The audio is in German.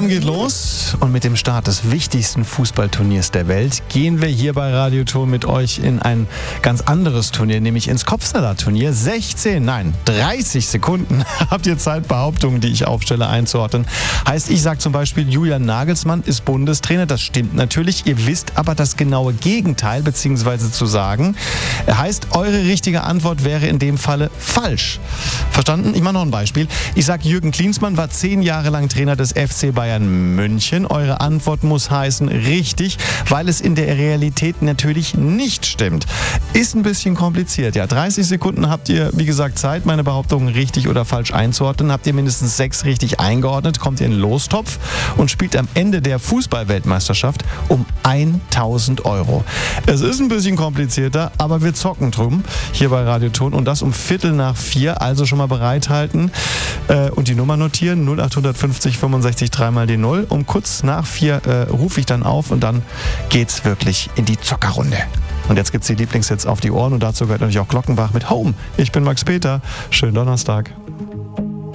EM geht los und mit dem Start des wichtigsten Fußballturniers der Welt gehen wir hier bei Radioton mit euch in ein ganz anderes Turnier, nämlich ins Kopfsalat-Turnier. 30 Sekunden habt ihr Zeit, Behauptungen, die ich aufstelle, einzuordnen. Heißt, ich sage zum Beispiel, Julian Nagelsmann ist Bundestrainer. Das stimmt natürlich. Ihr wisst aber das genaue Gegenteil, beziehungsweise zu sagen. Heißt, eure richtige Antwort wäre in dem Falle falsch. Verstanden? Ich mache noch ein Beispiel. Ich sage, Jürgen Klinsmann war 10 Jahre lang Trainer des FC Bayern München. Eure Antwort muss heißen richtig, weil es in der Realität natürlich nicht stimmt. Ist ein bisschen kompliziert. Ja, 30 Sekunden habt ihr, wie gesagt, Zeit, meine Behauptungen richtig oder falsch einzuordnen. Habt ihr mindestens 6 richtig eingeordnet, kommt ihr in den Lostopf und spielt am Ende der Fußball-Weltmeisterschaft um 1.000 €. Es ist ein bisschen komplizierter, aber wir zocken drum hier bei Radioton und das um 3:15. Also schon mal bereithalten und die Nummer notieren. 0850 65 3 mal die 0. Um kurz nach 4 rufe ich dann auf und dann geht's wirklich in die Zockerrunde. Und jetzt gibt's die Lieblingshits auf die Ohren und dazu gehört natürlich auch Glockenbach mit Home. Ich bin Max Peter. Schönen Donnerstag.